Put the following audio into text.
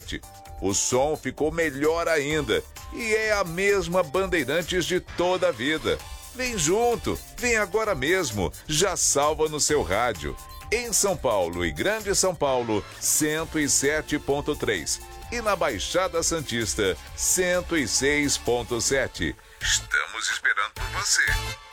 107. O som ficou melhor ainda e é a mesma Bandeirantes de toda a vida. Vem junto, vem agora mesmo, já salva no seu rádio. Em São Paulo e Grande São Paulo, 107.3. E na Baixada Santista, 106.7. Estamos esperando por você.